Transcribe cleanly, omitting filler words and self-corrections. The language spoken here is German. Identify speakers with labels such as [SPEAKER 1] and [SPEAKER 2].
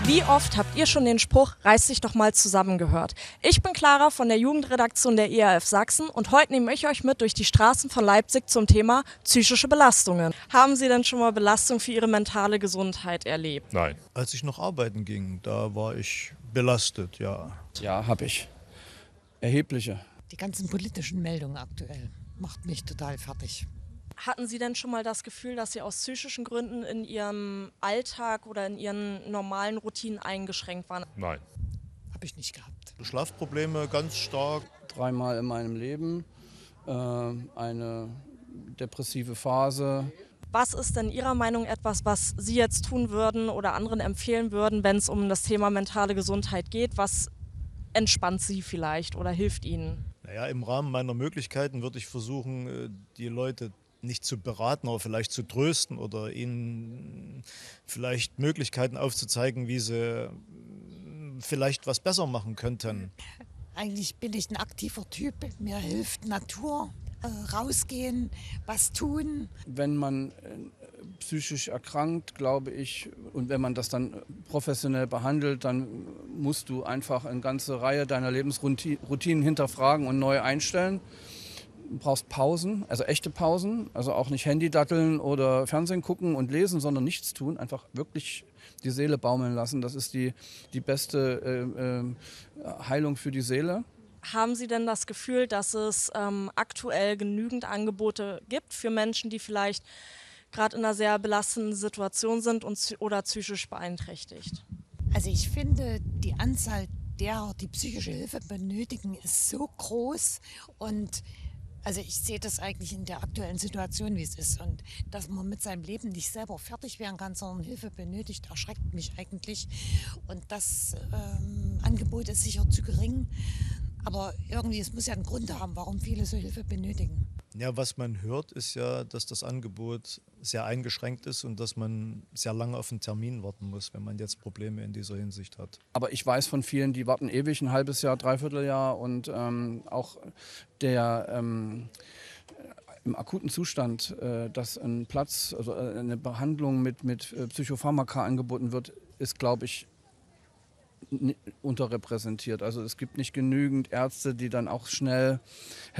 [SPEAKER 1] Wie oft habt ihr schon den Spruch, reiß dich doch mal zusammen gehört? Ich bin Clara von der Jugendredaktion der ERF Sachsen und heute nehme ich euch mit durch die Straßen von Leipzig zum Thema psychische Belastungen. Haben Sie denn schon mal Belastung für Ihre mentale Gesundheit erlebt?
[SPEAKER 2] Nein.
[SPEAKER 3] Als ich noch arbeiten ging, da war ich belastet, ja.
[SPEAKER 4] Ja, habe ich. Erhebliche.
[SPEAKER 5] Die ganzen politischen Meldungen aktuell macht mich total fertig.
[SPEAKER 1] Hatten Sie denn schon mal das Gefühl, dass Sie aus psychischen Gründen in Ihrem Alltag oder in Ihren normalen Routinen eingeschränkt waren?
[SPEAKER 2] Nein.
[SPEAKER 5] Habe ich nicht gehabt.
[SPEAKER 3] Schlafprobleme ganz stark.
[SPEAKER 4] 3-mal in meinem Leben, eine depressive Phase.
[SPEAKER 1] Was ist denn Ihrer Meinung etwas, was Sie jetzt tun würden oder anderen empfehlen würden, wenn es um das Thema mentale Gesundheit geht? Was entspannt Sie vielleicht oder hilft Ihnen?
[SPEAKER 3] Naja, im Rahmen meiner Möglichkeiten würde ich versuchen, die Leute nicht zu beraten, aber vielleicht zu trösten oder ihnen vielleicht Möglichkeiten aufzuzeigen, wie sie vielleicht was besser machen könnten.
[SPEAKER 5] Eigentlich bin ich ein aktiver Typ. Mir hilft Natur, rausgehen, was tun.
[SPEAKER 4] Wenn man psychisch erkrankt, glaube ich, und wenn man das dann professionell behandelt, dann musst du einfach eine ganze Reihe deiner Lebensroutinen hinterfragen und neu einstellen. Du brauchst Pausen, also echte Pausen, also auch nicht Handy datteln oder Fernsehen gucken und lesen, sondern nichts tun, einfach wirklich die Seele baumeln lassen. Das ist die beste Heilung für die Seele.
[SPEAKER 1] Haben Sie denn das Gefühl, dass es aktuell genügend Angebote gibt für Menschen, die vielleicht gerade in einer sehr belastenden Situation sind oder psychisch beeinträchtigt?
[SPEAKER 5] Also ich finde, die Anzahl derer, die psychische Hilfe benötigen, ist so groß und also ich sehe das eigentlich in der aktuellen Situation, wie es ist. Und dass man mit seinem Leben nicht selber fertig werden kann, sondern Hilfe benötigt, erschreckt mich eigentlich. Und das Angebot ist sicher zu gering. Aber irgendwie, es muss ja einen Grund haben, warum viele so Hilfe benötigen.
[SPEAKER 3] Ja, was man hört, ist ja, dass das Angebot sehr eingeschränkt ist und dass man sehr lange auf einen Termin warten muss, wenn man jetzt Probleme in dieser Hinsicht hat.
[SPEAKER 4] Aber ich weiß von vielen, die warten ewig, ein halbes Jahr, Dreivierteljahr und auch der im akuten Zustand, dass ein Platz, also eine Behandlung mit Psychopharmaka angeboten wird, ist, glaube ich, unterrepräsentiert. Also es gibt nicht genügend Ärzte, die dann auch schnell